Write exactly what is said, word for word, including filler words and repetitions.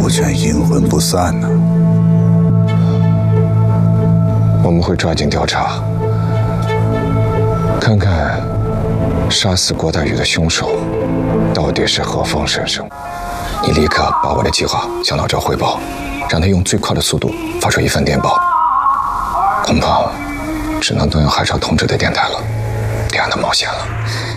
不全阴魂不散呢？ 我们会抓紧调查，看看杀死郭大宇的凶手到底是何方神圣。你立刻把我的计划向老赵汇报，让他用最快的速度发出一份电报。恐怕只能动用海潮同志的电台了，这样的冒险了。